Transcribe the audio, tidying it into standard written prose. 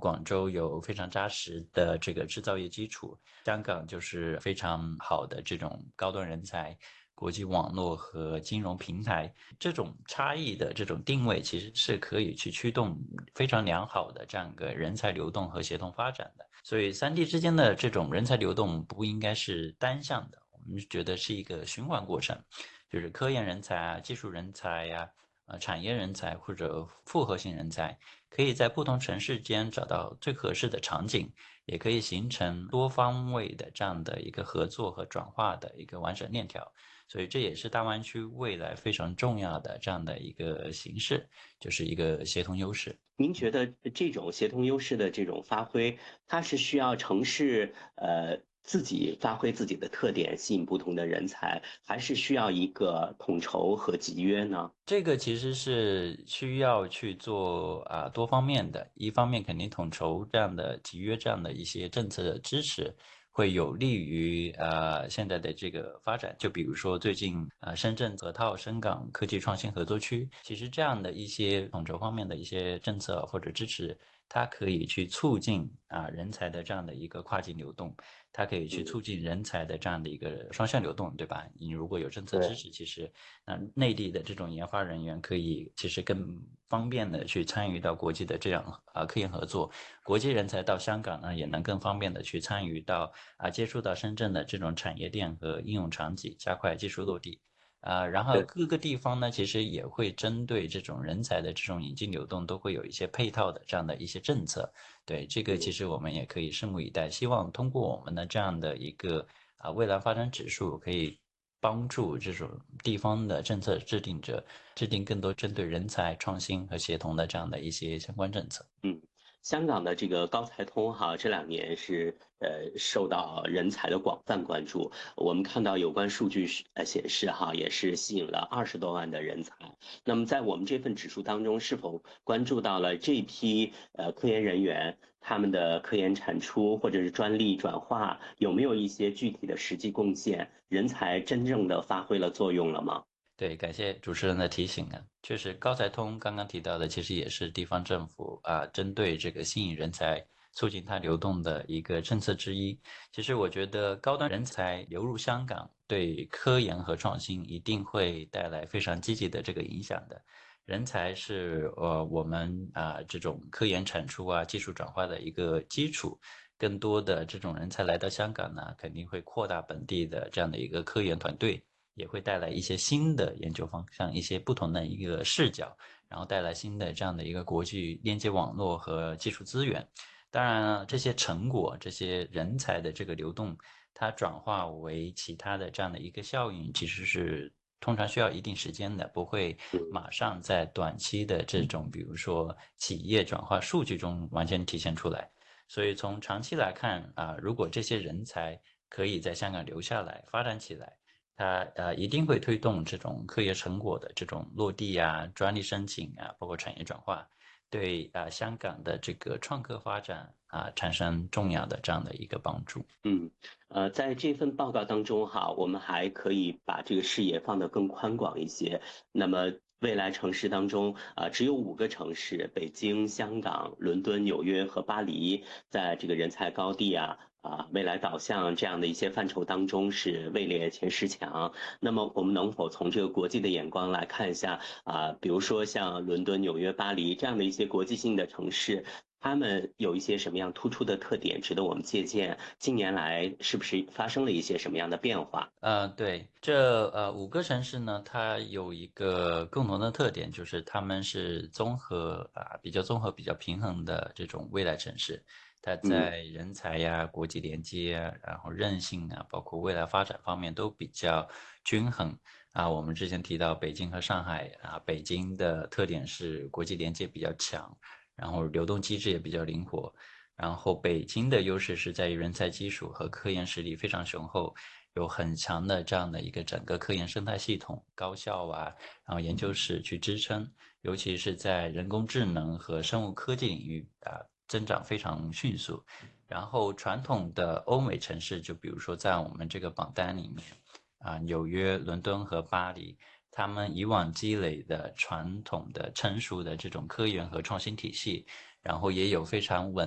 广州有非常扎实的这个制造业基础，香港就是非常好的这种高端人才、国际网络和金融平台，这种差异的这种定位其实是可以去驱动非常良好的这样一个人才流动和协同发展的。所以三地之间的这种人才流动不应该是单向的，我们觉得是一个循环过程，就是科研人才啊、技术人才呀、产业人才或者复合性人才，可以在不同城市间找到最合适的场景，也可以形成多方位的这样的一个合作和转化的一个完整链条。所以这也是大湾区未来非常重要的这样的一个形式，就是一个协同优势。 您觉得这种协同优势的这种发挥，它是需要城市自己发挥自己的特点，吸引不同的人才，还是需要一个统筹和集约呢？ 这个其实是需要去做多方面的，一方面肯定统筹这样的集约这样的一些政策的支持，会有利于现在的这个发展。就比如说最近深圳河套深港科技创新合作区，其实这样的一些统筹方面的一些政策或者支持，它可以去促进人才的这样的一个跨境流动，它可以去嗯， 促进人才的这样的一个双向流动，对吧？你如果有政策支对。 持，其实内地的这种研发人员可以其实更方便的去参与到国际的这样科研合作，国际人才到香港呢也能更方便的去参与到接触到深圳的这种产业链和应用场景，加快技术落地。然后对。 各个地方呢，其实也会针对这种人才的这种引进流动，都会有一些配套的这样的一些政策。对，这个其嗯。 实我们也可以拭目以待，希望通过我们的这样的一个未来发展指数，可以帮助这种地方的政策制定者制定更多针对人才创新和协同的这样的一些相关政策。 嗯，香港的这个高才通哈，这2年是受到人才的广泛关注。我们看到有关数据显示哈，也是吸引了20多万的人才。那么在我们这份指数当中，是否关注到了这批科研人员他们的科研产出或者是专利转化有没有一些具体的实际贡献？人才真正的发挥了作用了吗？ 对，感谢主持人的提醒啊。确实，高才通刚刚提到的，其实也是地方政府针对这个吸引人才、促进它流动的一个政策之一。其实，我觉得高端人才流入香港，对科研和创新一定会带来非常积极的这个影响的。人才是我们这种科研产出技术转化的一个基础。更多的这种人才来到香港呢，肯定会扩大本地的这样的一个科研团队。也会带来一些新的研究方向，一些不同的一个视角，然后带来新的这样的一个国际链接网络和技术资源。当然了，这些成果、这些人才的这个流动，它转化为其他的这样的一个效应，其实是通常需要一定时间的，不会嗯。 马上在短期的这种，比如说企业转化数据中完全体现出来。所以从长期来看如果这些人才可以在香港留下来、发展起来，它一定会推动这种科研成果的这种落地专利申请包括产业转化，对香港的这个创科发展产生重要的这样的一个帮助。 嗯，在这份报告当中哈，我们还可以把这个视野放得更宽广一些。那么未来城市当中只有5个城市，北京、香港、伦敦、纽约和巴黎，在这个人才高地未来导向这样的一些范畴当中是位列前10强。那么我们能否从这个国际的眼光来看一下比如说像伦敦、纽约、巴黎这样的一些国际性的城市？他们有一些什么样突出的特点值得我们借鉴？近年来是不是发生了一些什么样的变化？ 对，这5个城市呢，它有一个共同的特点，就是它们是比较综合、比较平衡的这种未来城市。它嗯。 在人才国际连接然后韧性包括未来发展方面都比较均衡我们之前提到北京和上海北京的特点是国际连接比较强，然后流动机制也比较灵活。然后北京的优势是在于人才基础和科研实力非常雄厚，有很强的这样的一个整个科研生态系统、高校然后研究室去支撑，尤其是在人工智能和生物科技领域增长非常迅速。然后传统的欧美城市，就比如说在我们这个榜单里面纽约、伦敦和巴黎，他们以往积累的传统的成熟的这种科研和创新体系，然后也有非常稳